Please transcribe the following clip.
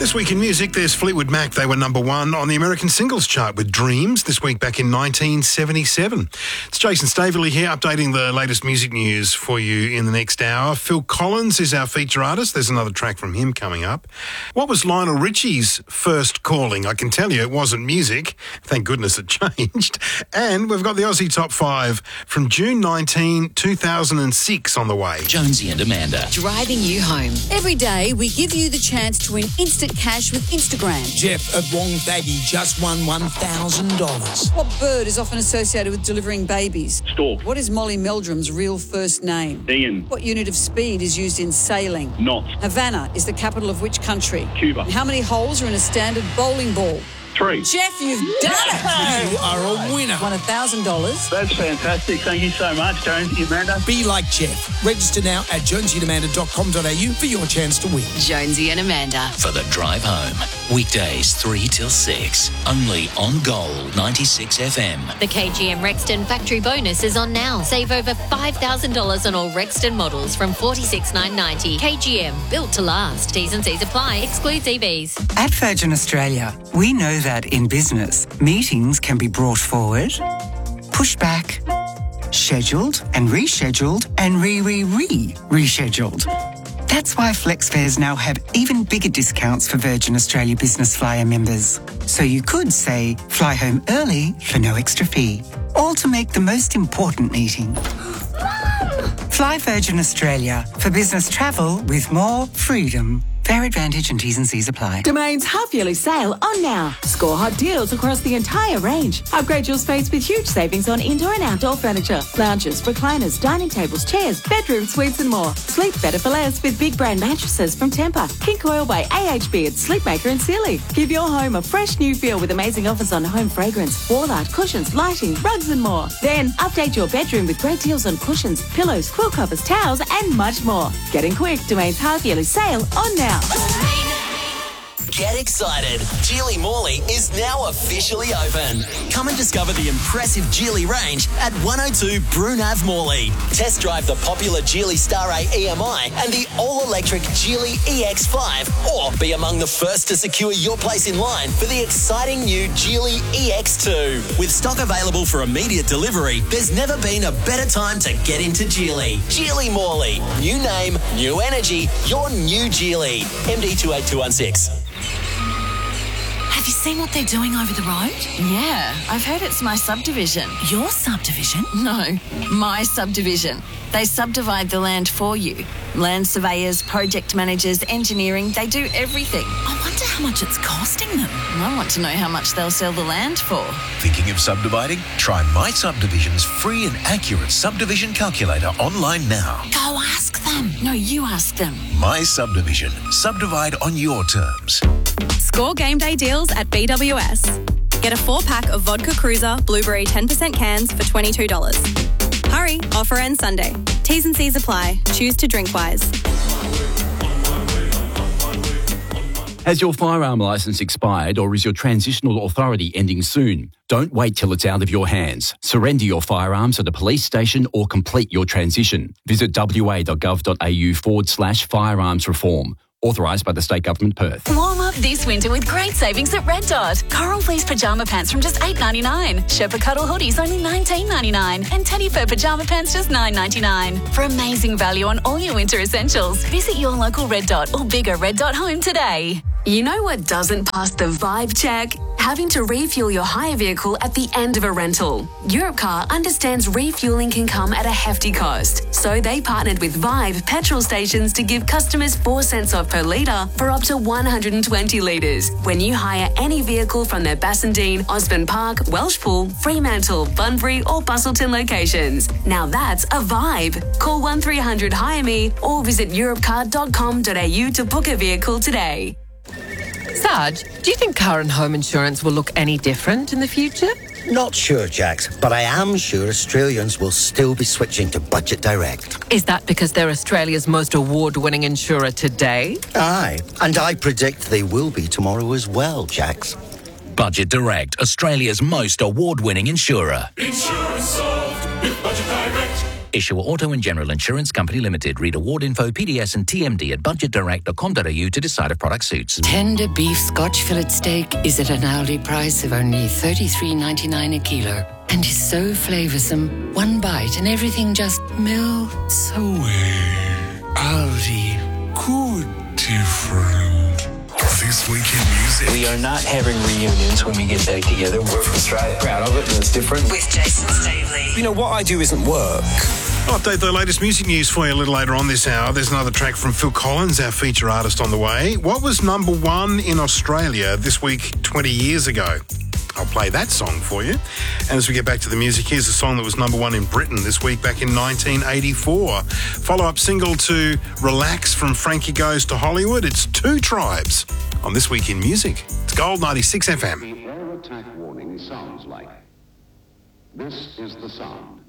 This week in music, there's Fleetwood Mac. They were number one on the American singles chart with Dreams this week back in 1977. It's Jason Staveley here, updating the latest music news for you in the next hour. Phil Collins is our feature artist. There's another track from him coming up. What was Lionel Richie's first calling? I can tell you it wasn't music. Thank goodness it changed. And we've got the Aussie Top 5 from June 19, 2006 on the way. Jonesy and Amanda. Driving you home. Every day, we give you the chance to win instant cash with Instagram. Jeff of Wonthaggi just won $1,000. What bird is often associated with delivering babies? Stork. What is Molly Meldrum's real first name? Ian. What unit of speed is used in sailing? Knot. Havana is the capital of which country? Cuba. How many holes are in a standard bowling ball? 3. Jeff, you've done it! You are a winner. Won $1,000. That's fantastic. Thank you so much, Jonesy and Amanda. Be like Jeff. Register now at jonesyandamanda.com.au for your chance to win. Jonesy and Amanda. For the drive home. Weekdays 3 till 6. Only on Gold 96 FM. The KGM Rexton factory bonus is on now. Save over $5,000 on all Rexton models from $46,990. KGM, built to last. T's and C's apply. Excludes EVs. At Virgin Australia, we know that in business, meetings can be brought forward, pushed back, scheduled and rescheduled and rescheduled. That's why Flex fares now have even bigger discounts for Virgin Australia Business Flyer members. So you could, say, fly home early for no extra fee, all to make the most important meeting. Fly Virgin Australia for business travel with more freedom. Fare advantage and T's and C's apply. Domain's half-yearly sale on now. Score hot deals across the entire range. Upgrade your space with huge savings on indoor and outdoor furniture, lounges, recliners, dining tables, chairs, bedroom suites and more. Sleep better for less with big brand mattresses from Tempur, King Coil by AHB and Sleepmaker and Sealy. Give your home a fresh new feel with amazing offers on home fragrance, wall art, cushions, lighting, rugs and more. Then update your bedroom with great deals on cushions, pillows, quilt covers, towels and much more. Get in quick. Domain's half-yearly sale on now. Get excited. Geely Morley is now officially open. Come and discover the impressive Geely range at 102 Brunav Morley. Test drive the popular Geely Star A EMI and the all-electric Geely EX5, or be among the first to secure your place in line for the exciting new Geely EX2. With stock available for immediate delivery, there's never been a better time to get into Geely. Geely Morley. New name, new energy, your new Geely. MD 28216. Have you seen what they're doing over the road? Yeah, I've heard it's my subdivision. Your subdivision? No, my subdivision. They subdivide the land for you. Land surveyors, project managers, engineering, they do everything. I wonder how much it's costing them. I want to know how much they'll sell the land for. Thinking of subdividing? Try My Subdivision's free and accurate subdivision calculator online now. Go ask them. No, you ask them. My Subdivision. Subdivide on your terms. Score game day deals at BWS. Get a 4-pack of Vodka Cruiser Blueberry 10% cans for $22. Hurry, offer ends Sunday. T's and C's apply. Choose to drink wise. Has your firearm licence expired or is your transitional authority ending soon? Don't wait till it's out of your hands. Surrender your firearms at a police station or complete your transition. Visit wa.gov.au/firearms reform. Authorised by the State Government, Perth. Warm up this winter with great savings at Red Dot. Coral Fleece pyjama pants from just $8.99. Sherpa Cuddle hoodies only $19.99. And Teddy Fur pyjama pants just $9.99. For amazing value on all your winter essentials, visit your local Red Dot or bigger Red Dot home today. You know what doesn't pass the vibe check? Having to refuel your hire vehicle at the end of a rental. Europcar understands refueling can come at a hefty cost, so they partnered with Vibe petrol stations to give customers 4 cents off per litre for up to 120 litres when you hire any vehicle from their Bassendean, Osborne Park, Welshpool, Fremantle, Bunbury or Bustleton locations. Now that's a vibe. Call 1300 Hire Me or visit europcar.com.au to book a vehicle today. Sarge, do you think car and home insurance will look any different in the future? Not sure, Jax, but I am sure Australians will still be switching to Budget Direct. Is that because they're Australia's most award-winning insurer today? Aye, and I predict they will be tomorrow as well, Jax. Budget Direct, Australia's most award-winning insurer. Insurance solved with Budget Direct. Issuer Auto and General Insurance Company Limited. Read award info, PDS and TMD at budgetdirect.com.au to decide if product suits. Tender beef Scotch fillet steak is at an Aldi price of only $33.99 a kilo and is so flavoursome. One bite and everything just melts away. Aldi. Good different. This Week in Music. We are not having reunions when we get back together. We're from Australia. Proud of it, and it's different. With Jason Stavely. You know, what I do isn't work. I'll update the latest music news for you a little later on this hour. There's another track from Phil Collins, our feature artist, on the way. What was number one in Australia this week 20 years ago? I'll play that song for you. And as we get back to the music, here's a song that was number one in Britain this week back in 1984. Follow-up single to Relax from Frankie Goes to Hollywood. It's Two Tribes on This Week in Music. It's Gold 96 FM. The air attack warning sounds like. This is the sound.